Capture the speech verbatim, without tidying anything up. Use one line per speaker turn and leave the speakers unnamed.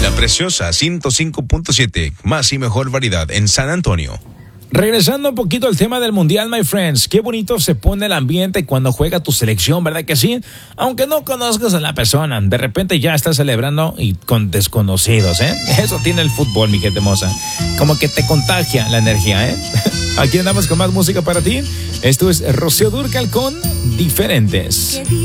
La Preciosa ciento cinco punto siete, más y mejor variedad en San Antonio.
Regresando un poquito al tema del mundial, my friends, qué bonito se pone el ambiente cuando juega tu selección, ¿verdad que sí? Aunque no conozcas a la persona, de repente ya estás celebrando y con desconocidos, ¿eh? Eso tiene el fútbol, mi gente hermosa. Como que te contagia la energía, ¿eh? Aquí andamos con más música para ti. Esto es Rocío Dúrcal con Diferentes.